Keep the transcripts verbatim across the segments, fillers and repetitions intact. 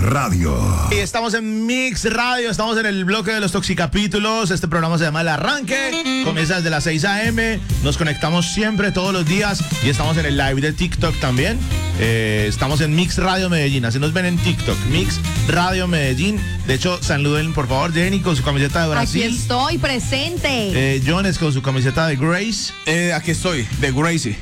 Radio. Y estamos en Mix Radio, estamos en el bloque de los toxicapítulos. Este programa se llama El Arranque, comienza desde las seis a.m. Nos conectamos siempre, todos los días, y estamos en el live de TikTok también. Eh, estamos en Mix Radio Medellín, así nos ven en TikTok, Mix Radio Medellín. De hecho, saluden por favor Jenny con su camiseta de Brasil. Aquí estoy, presente. Eh, Jones con su camiseta de Grace. Eh, aquí estoy, de Gracie.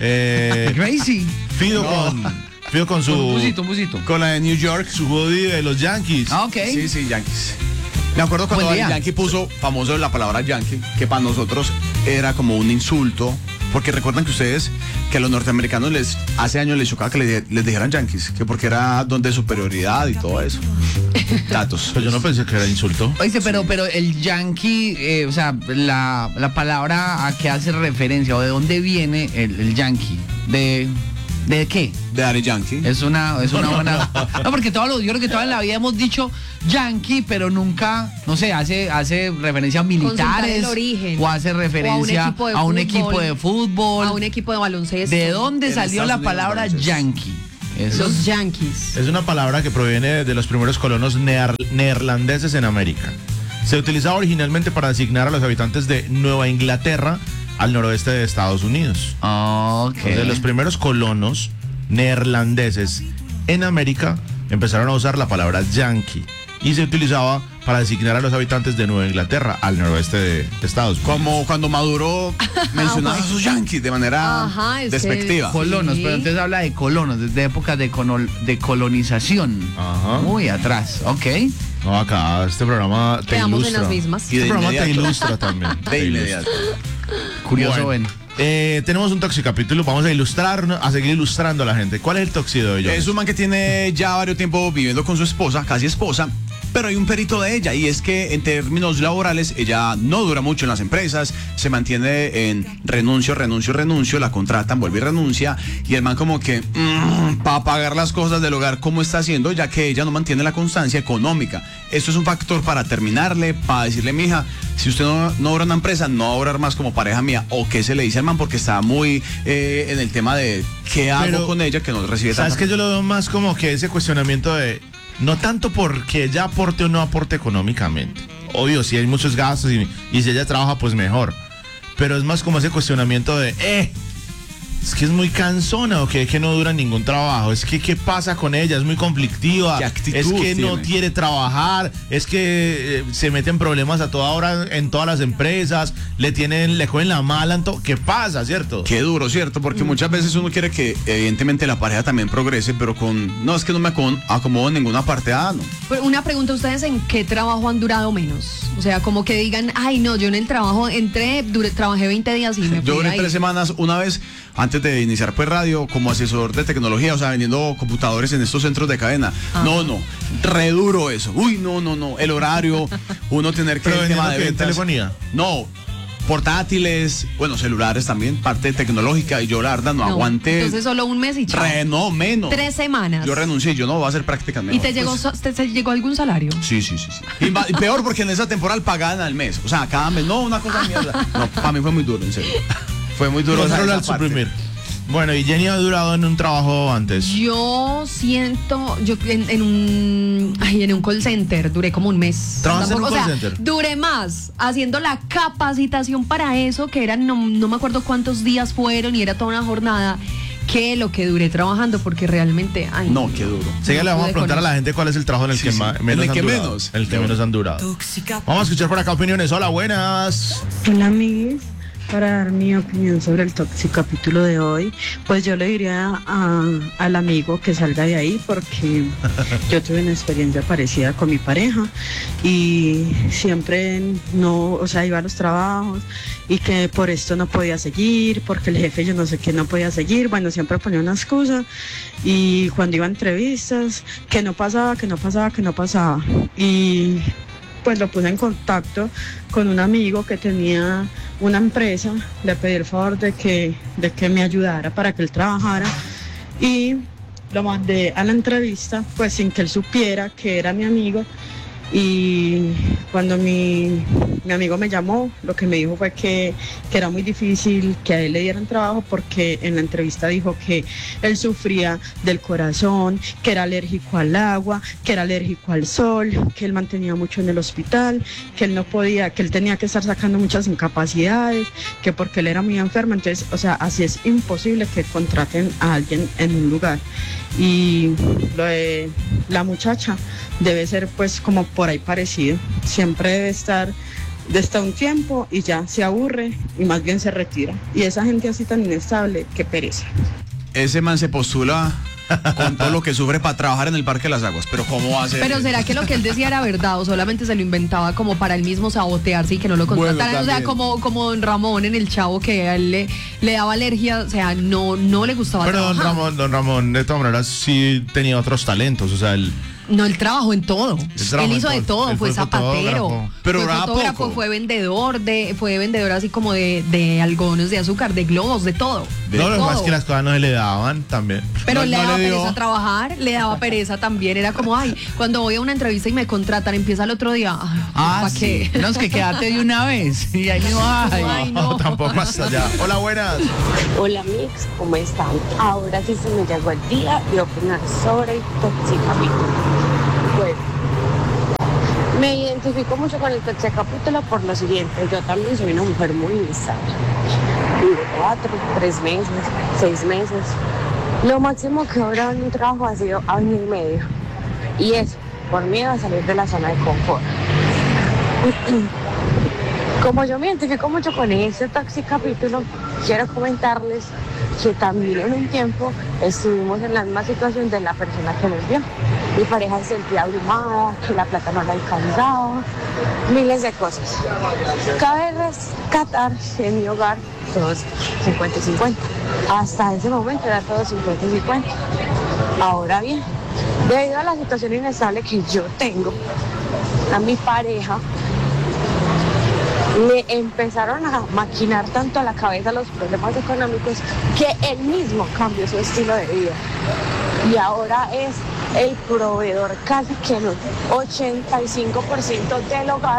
Eh, Gracie. Fido No. con... Fido con su... Un busito, un busito. Con la de New York. Su hoodie de los Yankees. Ah, ok. Sí, sí, Yankees. Me acuerdo cuando Buen el día. Yankee puso famoso la palabra Yankee, que para nosotros era como un insulto, porque recuerdan que ustedes, que a los norteamericanos les hace años les chocaba que les, les dijeran Yankees, que porque era donde superioridad y todo eso. Datos. Pues yo no pensé que era insulto. Oíste, pero, pero el yankee, eh, o sea, la, la palabra a qué hace referencia o de dónde viene el, el yankee, de... ¿De qué? De Daddy Yankee. Es una, es una buena. No, porque todos los, yo creo que toda la vida hemos dicho yankee, pero nunca, no sé, hace, hace referencia a militares. El origen. O hace referencia O a un a equipo un de equipo fútbol. A un equipo de baloncesto. ¿De dónde En salió Estados la Unidos, palabra baloncesto. yankee? Eso Los es- Yankees. Es una palabra que proviene de los primeros colonos neer- neerlandeses en América. Se utilizaba originalmente para designar a los habitantes de Nueva Inglaterra al noroeste de Estados Unidos. Ok. Entonces, los primeros colonos neerlandeses en América empezaron a usar la palabra yankee y se utilizaba para designar a los habitantes de Nueva Inglaterra al noroeste de Estados Unidos. Como cuando Maduro mencionaba a sus Yankees de manera Ajá, es que- despectiva. Colonos, Sí. pero entonces habla de colonos, desde épocas de, conol- de colonización. Ajá. Muy atrás, ok. No, acá este programa te Quedamos en ilustra. las mismas. Y Este de programa te inmediato. ilustra también. De te inmediato. Curioso, Bueno, bueno. eh, tenemos un toxicapítulo, vamos a ilustrar, a seguir ilustrando a la gente. ¿Cuál es el toxido de ellos? Es un man que tiene ya varios tiempo viviendo con su esposa, casi esposa, pero hay un perito de ella, y es que en términos laborales ella no dura mucho en las empresas, se mantiene en renuncio, renuncio, renuncio, la contratan, vuelve y renuncia, y el man como que mmm, para pagar las cosas del hogar, ¿cómo está haciendo? Ya que ella no mantiene la constancia económica. Esto es un factor para terminarle, para decirle, mija, si usted no, no obra en una empresa, no va a obrar más como pareja mía. O qué se le dice al man, porque está muy eh, en el tema de qué hago Pero, con ella, que no recibe ¿Sabes tanta- que yo lo veo más como que ese cuestionamiento de no tanto porque ella aporte o no aporte económicamente? Obvio, si hay muchos gastos y, y si ella trabaja, pues mejor. Pero es más como ese cuestionamiento de, eh, es que es muy cansona o que, es que no dura ningún trabajo. Es que, ¿qué pasa con ella? Es muy conflictiva. ¿Qué actitud Es que no tiene? quiere trabajar. Es que eh, se meten problemas a toda hora en todas las empresas. Le tienen, le cogen la mala. en to- ¿Qué pasa, cierto? Qué duro, ¿cierto? Porque muchas veces uno quiere que evidentemente la pareja también progrese, pero con, no, es que no me acom- acomodo en ninguna parte, ah, no. Pero una pregunta, ¿ustedes en qué trabajo han durado menos? O sea, como que digan, ay no, yo en el trabajo entré, duré, trabajé veinte días y me fui Yo duré ahí. tres semanas una vez, antes de iniciar pues radio, como asesor de tecnología, o sea, vendiendo computadores en estos centros de cadena. Ah. No, no, re duro eso. Uy, no, no, no, el horario, uno tener que... ¿Pero el tema vendiendo de qué? ventas. ¿Telefonía? No, portátiles, bueno, celulares también, parte tecnológica, y yo la verdad no, No, aguanté. Entonces solo un mes y chao. Re, no, menos. Tres semanas. Yo renuncié, yo no voy a hacer prácticas ¿Y mejor. te llegó, Pues, so- te, te llegó algún salario? Sí, sí, sí, sí. Y, va- y peor porque en esa temporada pagaban al mes. O sea, cada mes. No, una cosa mierda. No, para mí fue muy duro, en serio. Fue muy duro. esa- Controla al esa parte. suprimir. Bueno, y Jenny ha durado en un trabajo antes. Yo siento, yo en, en un ay, en un call center duré como un mes. ¿Trabajaste en un o call sea, center? Duré más haciendo la capacitación para eso, que eran no, no me acuerdo cuántos días fueron y era toda una jornada, que lo que duré trabajando, porque realmente ay, No, qué duro. Sigue, le vamos a pude preguntar a con la eso. gente cuál es el trabajo en el Sí, que sí. ma- En menos el han que durado. menos. El que Qué menos bueno. han durado. Vamos a escuchar por acá opiniones. Hola, buenas. Hola amiguis, para dar mi opinión sobre el toxicapítulo de hoy, pues yo le diría a- al amigo que salga de ahí, porque yo tuve una experiencia parecida con mi pareja y siempre no, o sea, iba a los trabajos y que por esto no podía seguir, porque el jefe yo no sé qué no podía seguir, bueno, siempre ponía una excusa, y cuando iba a entrevistas, que no pasaba, que no pasaba, que no pasaba, y pues lo puse en contacto con un amigo que tenía una empresa, le pedí el favor de que, de que me ayudara para que él trabajara, y lo mandé a la entrevista, pues sin que él supiera que era mi amigo, Y cuando mi, mi amigo me llamó, lo que me dijo fue que, que era muy difícil que a él le dieran trabajo porque en la entrevista dijo que él sufría del corazón, que era alérgico al agua, que era alérgico al sol, que él mantenía mucho en el hospital, que él no podía, que él tenía que estar sacando muchas incapacidades, que porque él era muy enfermo. Entonces, o sea, así es imposible que contraten a alguien en un lugar. Y lo de la muchacha debe ser pues como por ahí parecido, siempre debe estar de estar un tiempo y ya se aburre y más bien se retira, y esa gente así tan inestable, qué pereza. Ese man se postula con todo lo que sufre para trabajar en el Parque de las Aguas, pero ¿cómo va a ser? Pero ¿será que lo que él decía era verdad o solamente se lo inventaba como para él mismo sabotearse y que no lo contrataran? Bueno, o sea, como, como don Ramón en El Chavo, que a él le, le daba alergia, o sea, no, no le gustaba Pero don trabajar. Ramón, don Ramón, de todas maneras, sí tenía otros talentos, o sea, él... No, él trabajó en todo. trabajó Él hizo en de todo. todo, Él fue fue zapatero, fotógrafo. Pero fue duraba fotógrafo, poco. fue vendedor, de, fue vendedor así como de, de algodones de azúcar, de globos, de todo. De No, lo que pasa todo. es que las cosas no se le daban también. Pero No- le no daba le dio. pereza trabajar, le daba pereza también. Era como, ay, cuando voy a una entrevista y me contratan, empieza el otro día. Ay, Ah, ¿para sí. qué? No, es que quédate de una vez. Y ahí no hay. Ay, No, no. tampoco hasta allá. Hola, buenas. Hola Mix, ¿cómo están? Ahora sí se me llegó el día de opinar sobre el toxicapítulo. Bueno, me identifico mucho con el toxicapítulo por lo siguiente. Yo también soy una mujer muy inestable. Vivo cuatro, tres meses, seis meses. Lo máximo que he durado en un trabajo ha sido año y medio. Y eso, por miedo a salir de la zona de confort. Como yo me identifico mucho con este toxicapítulo, quiero comentarles que también en un tiempo estuvimos en la misma situación de la persona que nos vio. Mi pareja se sentía abrumada, que la plata no la alcanzaba, miles de cosas. Cabe rescatar que en mi hogar todos cincuenta y cincuenta. Hasta ese momento era todo cincuenta y cincuenta. Ahora bien, debido a la situación inestable que yo tengo, a mi pareja le empezaron a maquinar tanto a la cabeza los problemas económicos que él mismo cambió su estilo de vida. Y ahora es el proveedor casi que en un ochenta y cinco por ciento del hogar.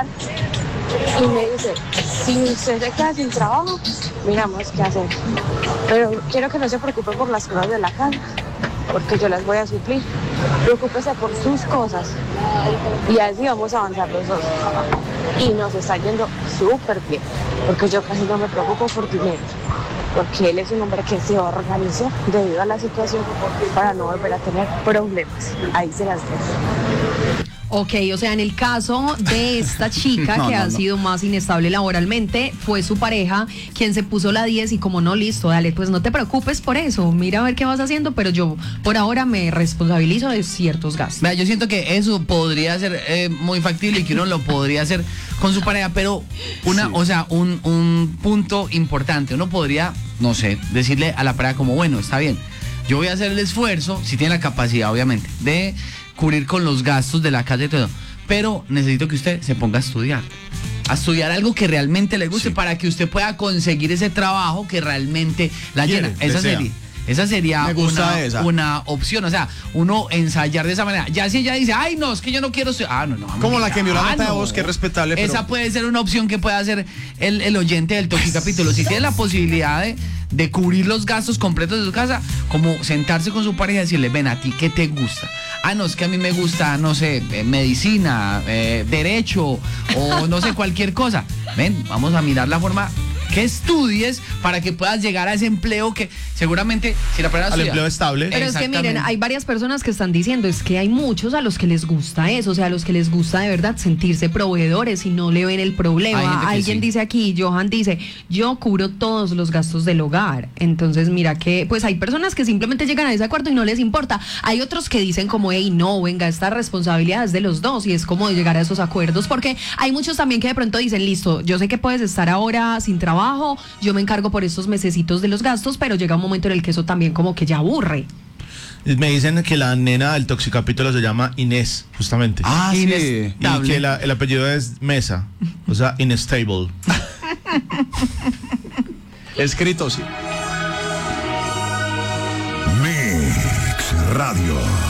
Y me dice, si usted se queda sin trabajo, miramos qué hacer. Pero quiero que no se preocupe por las cosas de la casa, porque yo las voy a suplir. Preocúpese por sus cosas. Y así vamos a avanzar los dos. Y nos está yendo súper bien, porque yo casi no me preocupo por dinero, porque él es un hombre que se organizó debido a la situación para no volver a tener problemas. Ahí se las dejo. Ok, o sea, en el caso de esta chica No, que no, ha no. sido más inestable laboralmente, fue su pareja quien se puso la diez y como no, listo, dale, pues no te preocupes por eso, mira a ver qué vas haciendo, pero yo por ahora me responsabilizo de ciertos gastos. Vea, yo siento que eso podría ser eh, muy factible y que uno lo podría hacer con su pareja, pero una, Sí. o sea, un, un punto importante, uno podría, no sé, decirle a la pareja como, bueno, está bien, yo voy a hacer el esfuerzo, si tiene la capacidad, obviamente, de cubrir con los gastos de la casa y todo, pero necesito que usted se ponga a estudiar. A estudiar algo que realmente le guste Sí. para que usted pueda conseguir ese trabajo que realmente la Quiere, llena. Esa desea. sería. Esa sería Me gusta una, esa. una opción, o sea, uno ensayar de esa manera. Ya si ella dice, ay, no, es que yo no quiero estudiar. Ah, no, no. Como la amiga, que envió la ah, nota de no. voz, que es respetable, pero- Esa puede ser una opción que pueda hacer el, el oyente del Toxicapítulo. Si tiene la posibilidad de, de cubrir los gastos completos de su casa, como sentarse con su pareja y decirle, ven, ¿a ti qué te gusta? Ah, no, es que a mí me gusta, no sé, eh, medicina, eh, derecho o no sé, cualquier cosa. Ven, vamos a mirar la forma que estudies para que puedas llegar a ese empleo que seguramente si la persona Al estudia- empleo estable. Pero es que miren, Exactamente. hay varias personas que están diciendo, es que hay muchos a los que les gusta eso, o sea, a los que les gusta de verdad sentirse proveedores y no le ven el Hay gente problema. que Alguien sí. dice aquí, Johan dice, yo cubro todos los gastos del hogar. Entonces, mira que, pues hay personas que simplemente llegan a ese acuerdo y no les importa. Hay otros que dicen como, hey, no, venga, esta responsabilidad es de los dos y es como de llegar a esos acuerdos, porque hay muchos también que de pronto dicen, listo, yo sé que puedes estar ahora sin trabajo, yo me encargo por estos mesecitos de los gastos, pero llega un momento en el que eso también como que ya aburre. Me dicen que la nena del Toxicapítulo se llama Inés, justamente. Ah, sí. Y que la- el apellido es Mesa, o sea, inestable. Escrito, sí. Mix Radio.